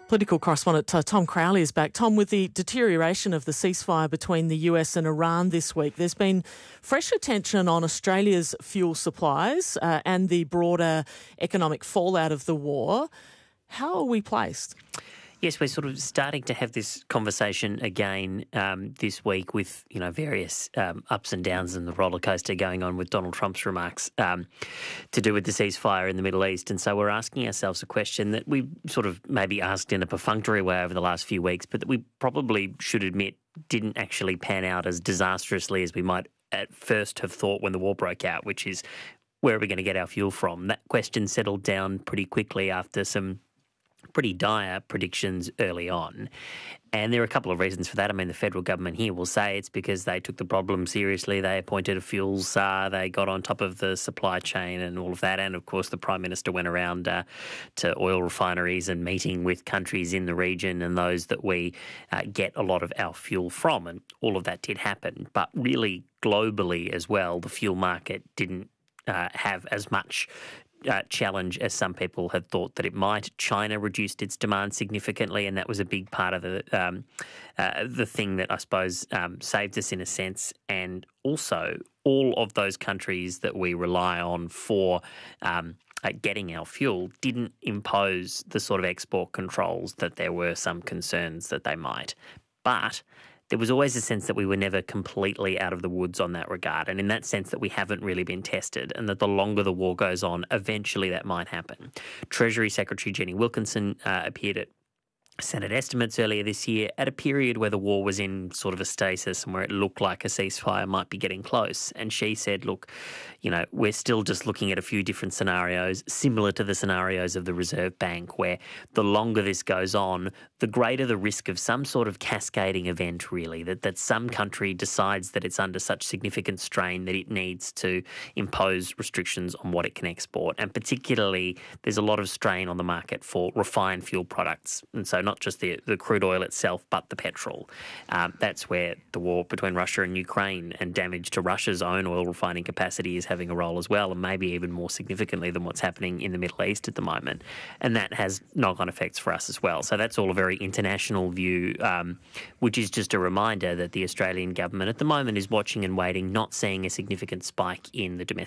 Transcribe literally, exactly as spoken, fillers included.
Political correspondent uh, Tom Crowley is back. Tom, with the deterioration of the ceasefire between the U S and Iran this week, there's been fresh attention on Australia's fuel supplies uh, and the broader economic fallout of the war. How are we placed? Yes, we're sort of starting to have this conversation again um, this week with, you know, various um, ups and downs and the roller coaster going on with Donald Trump's remarks um, to do with the ceasefire in the Middle East. And so we're asking ourselves a question that we sort of maybe asked in a perfunctory way over the last few weeks, but that we probably should admit didn't actually pan out as disastrously as we might at first have thought when the war broke out, which is, where are we going to get our fuel from? That question settled down pretty quickly after some pretty dire predictions early on. And there are a couple of reasons for that. I mean, the federal government here will say it's because they took the problem seriously. They appointed a fuel czar. They got on top of the supply chain and all of that. And, of course, the Prime Minister went around uh, to oil refineries and meeting with countries in the region and those that we uh, get a lot of our fuel from. And all of that did happen. But really, globally as well, the fuel market didn't uh, have as much Uh, challenge as some people had thought that it might. China reduced its demand significantly, and that was a big part of the um, uh, the thing that I suppose um, saved us in a sense. And also, all of those countries that we rely on for um, uh, getting our fuel didn't impose the sort of export controls that there were some concerns that they might. But there was always a sense that we were never completely out of the woods on that regard, and in that sense that we haven't really been tested, and that the longer the war goes on, eventually that might happen. Treasury Secretary Jenny Wilkinson uh, appeared at Senate estimates earlier this year at a period where the war was in sort of a stasis and where it looked like a ceasefire might be getting close. And she said, look, you know, we're still just looking at a few different scenarios, similar to the scenarios of the Reserve Bank, where the longer this goes on, the greater the risk of some sort of cascading event, really, that, that some country decides that it's under such significant strain that it needs to impose restrictions on what it can export. And particularly, there's a lot of strain on the market for refined fuel products. And so not just the, the crude oil itself, but the petrol. Um, that's where the war between Russia and Ukraine and damage to Russia's own oil refining capacity is having a role as well, and maybe even more significantly than what's happening in the Middle East at the moment. And that has knock-on effects for us as well. So that's all a very international view, um, which is just a reminder that the Australian government at the moment is watching and waiting, not seeing a significant spike in the domestic